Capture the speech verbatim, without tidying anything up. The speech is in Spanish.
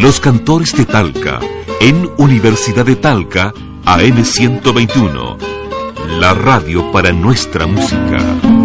Los Cantores de Talca, en Universidad de Talca, A M ciento veintiuno. La radio para nuestra música.